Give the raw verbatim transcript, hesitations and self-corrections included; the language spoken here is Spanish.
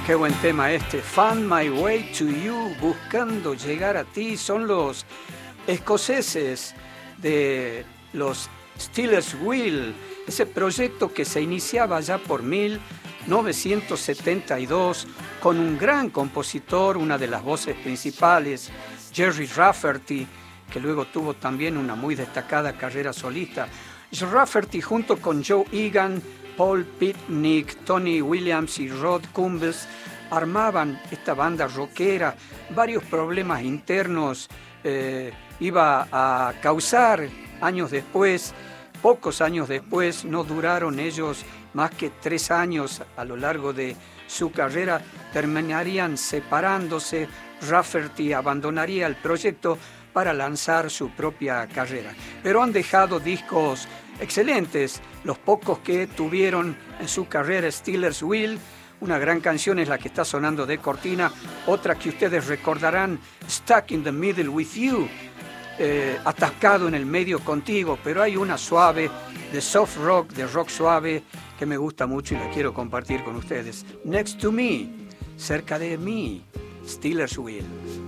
Qué buen tema este, Find My Way to You, buscando llegar a ti. Son los escoceses de los Stealers Wheel, ese proyecto que se iniciaba ya por mil novecientos setenta y dos con un gran compositor, una de las voces principales, Gerry Rafferty, que luego tuvo también una muy destacada carrera solista. Rafferty junto con Joe Egan, Paul Pitnick, Tony Williams y Rod Cumbes armaban esta banda rockera. Varios problemas internos eh, iba a causar años después, pocos años después, no duraron ellos más que tres años a lo largo de su carrera, terminarían separándose. Rafferty abandonaría el proyecto para lanzar su propia carrera, pero han dejado discos excelentes, los pocos que tuvieron en su carrera. Stealers Wheel, una gran canción es la que está sonando de cortina, otra que ustedes recordarán, Stuck in the Middle with You, eh, atascado en el medio contigo, pero hay una suave, de soft rock, de rock suave, que me gusta mucho y la quiero compartir con ustedes. Next to Me, cerca de mí, Stealers Wheel.